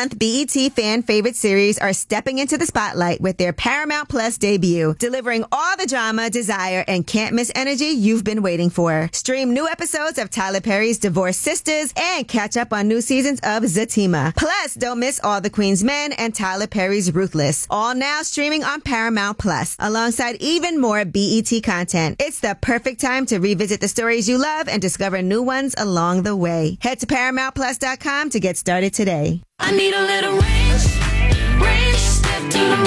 month, BET fan favorite series are stepping into the spotlight with their Paramount Plus debut, delivering all the drama, desire, and can't miss energy you've been waiting for. Stream new episodes of Tyler Perry's Divorced Sisters and catch up on new seasons of Zatima. Plus, don't miss All the Queen's Men and Tyler Perry's Ruthless. All now streaming on Paramount Plus, alongside even more BET content. It's the perfect time to revisit the stories you love and discover new ones along the way. Head to ParamountPlus.com to get started today. I need a little range, step to the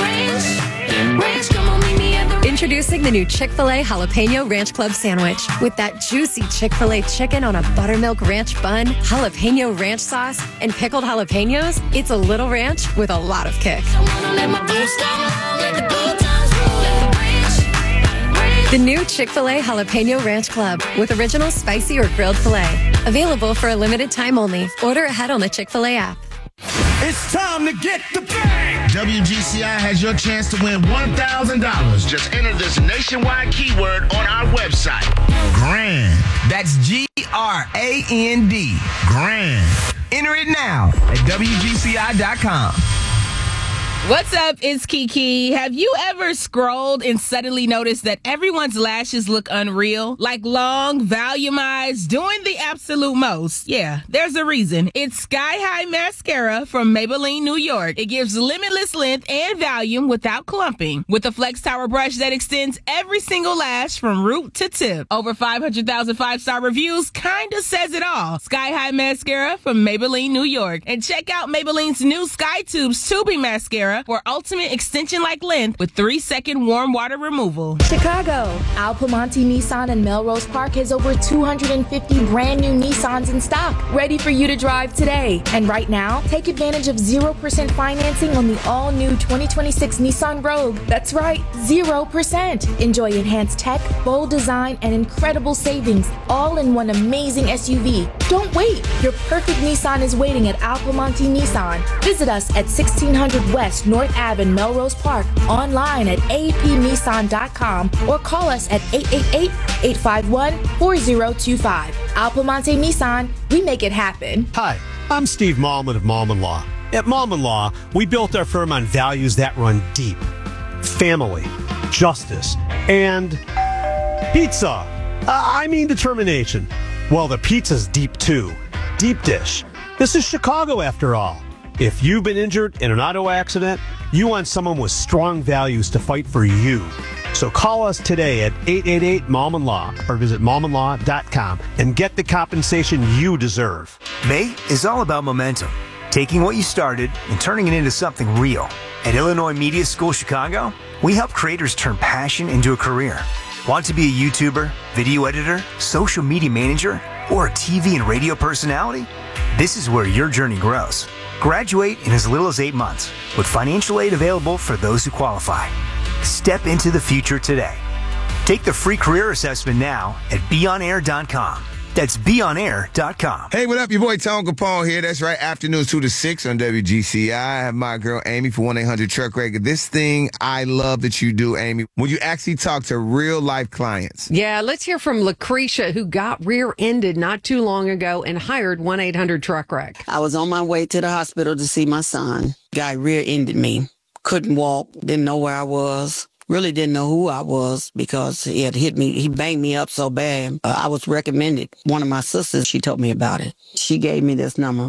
range, come on, meet me at the range. Introducing the new Chick-fil-A Jalapeno Ranch Club Sandwich. With that juicy Chick-fil-A chicken on a buttermilk ranch bun, jalapeno ranch sauce, and pickled jalapenos, it's a little ranch with a lot of kick. I wanna let my boots down, let the good times roll, let the range. The new Chick-fil-A Jalapeno Ranch Club with original spicy or grilled filet. Available for a limited time only. Order ahead on the Chick-fil-A app. It's time to get the bag. WGCI has your chance to win $1,000. Just enter this nationwide keyword on our website. Grand. That's G-R-A-N-D. Grand. Enter it now at WGCI.com. What's up? It's Kiki. Have you ever scrolled and suddenly noticed that everyone's lashes look unreal? Like long, volumized, doing the absolute most. Yeah, there's a reason. It's Sky High Mascara from Maybelline, New York. It gives limitless length and volume without clumping. With a Flex Tower brush that extends every single lash from root to tip. Over 500,000 five-star reviews kinda says it all. Sky High Mascara from Maybelline, New York. And check out Maybelline's new Sky Tubes Tubing Mascara for ultimate extension-like length with 3-second warm water removal. Chicago. Al Piemonte Nissan in Melrose Park has over 250 brand new Nissans in stock, ready for you to drive today. And right now, take advantage of 0% financing on the all-new 2026 Nissan Rogue. That's right, 0%. Enjoy enhanced tech, bold design, and incredible savings, all in one amazing SUV. Don't wait. Your perfect Nissan is waiting at Al Piemonte Nissan. Visit us at 1600 West North Ave in Melrose Park, online at apnissan.com, or call us at 888-851-4025. Al Piemonte Nissan, we make it happen. Hi, I'm Steve Malman of Malman Law. At Malman Law, we built our firm on values that run deep. Family, justice, and pizza. I mean determination. Well, the pizza's deep too. Deep dish. This is Chicago after all. If you've been injured in an auto accident, you want someone with strong values to fight for you. So call us today at 888-MALMAN-LAW or visit malmanlaw.com and get the compensation you deserve. May is all about momentum, taking what you started and turning it into something real. At Illinois Media School Chicago, we help creators turn passion into a career. Want to be a YouTuber, video editor, social media manager, or a TV and radio personality? This is where your journey grows. Graduate in as little as 8 months, with financial aid available for those who qualify. Step into the future today. Take the free career assessment now at beonair.com. That's beonair.com. Hey, what up? Your boy Tone Capone here. That's right. Afternoons 2 to 6 on WGCI. I have my girl Amy for 1-800-TRUCK-WRECK. This thing I love that you do, Amy, when you actually talk to real life clients. Yeah, let's hear from Lucretia, who got rear-ended not too long ago and hired 1-800-TRUCK-WRECK. I was on my way to the hospital to see my son. Guy rear-ended me. Couldn't walk. Didn't know where I was. Really didn't know who I was because he had hit me. He banged me up so bad. I was recommended. One of my sisters, she told me about it. She gave me this number,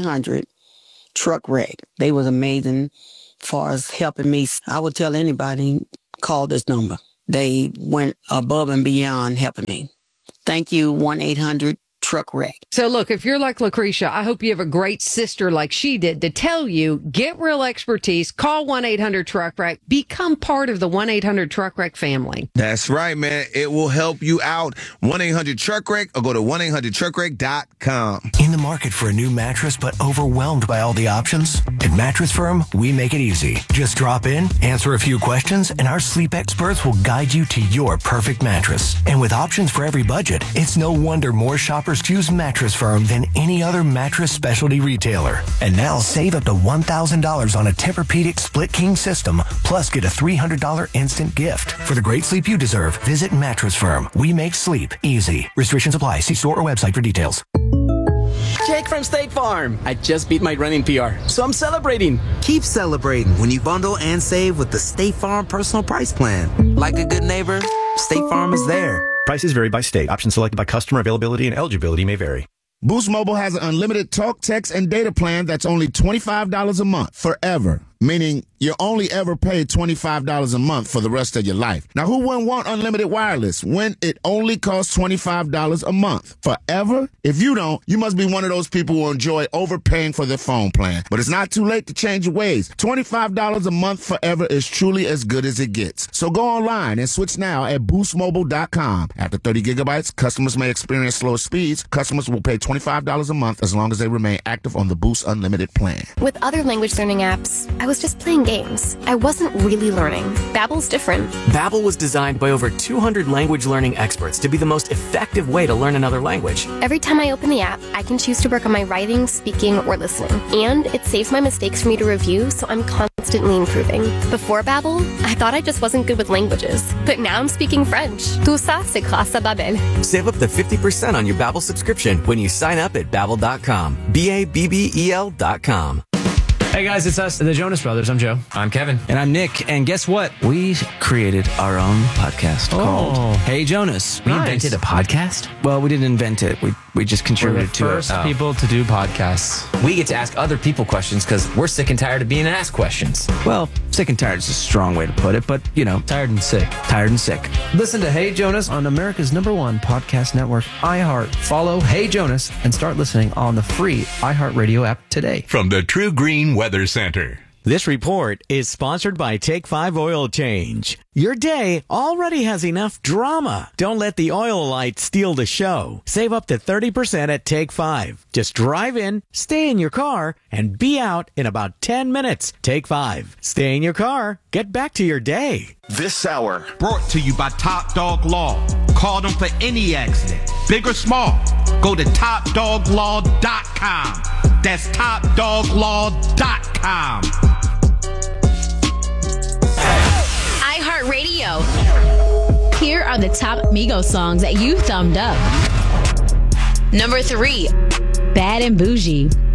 1-800-TRUCK-WRECK. They was amazing as far as helping me. I would tell anybody, call this number. They went above and beyond helping me. Thank you, 1-800-TRUCK-WRECK. So look, if you're like Lucretia, I hope you have a great sister like she did to tell you, get real expertise, call 1-800-TRUCK-WRECK, become part of the 1-800-TRUCK-WRECK family. That's right, man. It will help you out. 1-800-TRUCK-WRECK or go to 1-800-TRUCK-WRECK.com. In the market for a new mattress but overwhelmed by all the options? At Mattress Firm, we make it easy. Just drop in, answer a few questions, and our sleep experts will guide you to your perfect mattress. And with options for every budget, it's no wonder more shoppers choose Mattress Firm than any other mattress specialty retailer. And now save up to $1,000 on a Tempur-Pedic split king system, plus get a $300 instant gift. For the great sleep you deserve, visit Mattress Firm. We make sleep easy. Restrictions apply. See store or website for details. Jake from State Farm. I just beat my running PR, so I'm celebrating. Keep celebrating when you bundle and save with the State Farm Personal Price Plan. Like a good neighbor, State Farm is there. Prices vary by state. Options selected by customer. Availability and eligibility may vary. Boost Mobile has an unlimited talk, text, and data plan that's only $25 a month forever. Meaning you only ever pay $25 a month for the rest of your life. Now, who wouldn't want unlimited wireless when it only costs $25 a month forever? If you don't, you must be one of those people who enjoy overpaying for their phone plan. But it's not too late to change your ways. $25 a month forever is truly as good as it gets. So go online and switch now at boostmobile.com. After 30 gigabytes, customers may experience slower speeds. Customers will pay $25 a month as long as they remain active on the Boost Unlimited plan. With other language learning apps, I was just playing games. I wasn't really learning. Babbel's different. Babbel was designed by over 200 language learning experts to be the most effective way to learn another language. Every time I open the app, I can choose to work on my writing, speaking, or listening. And it saves my mistakes for me to review, so I'm constantly improving. Before Babbel, I thought I just wasn't good with languages. But now I'm speaking French. Tout ça, c'est grâce à Babbel. Save up to 50% on your Babbel subscription when you sign up at Babbel.com. Babbel.com. Hey guys, it's us, the Jonas Brothers. I'm Joe. I'm Kevin. And I'm Nick. And guess what? We created our own podcast called Hey Jonas. We invented a podcast? Well, we didn't invent it. We just contributed to it. We're the first people to do podcasts. We get to ask other people questions because we're sick and tired of being asked questions. Well, sick and tired is a strong way to put it, but, you know. Tired and sick. Tired and sick. Listen to Hey Jonas on America's #1 podcast network, iHeart. Follow Hey Jonas and start listening on the free iHeartRadio app today. From the True Green Weather Center. This report is sponsored by Take 5 Oil Change. Your day already has enough drama. Don't let the oil light steal the show. Save up to 30% at Take 5. Just drive in, stay in your car, and be out in about 10 minutes. Take 5. Stay in your car. Get back to your day. This hour brought to you by Top Dog Law. Call them for any accident, big or small. Go to topdoglaw.com. That's topdoglaw.com. iHeartRadio. Here are the top Migos songs that you thumbed up. Number 3, Bad and Bougie.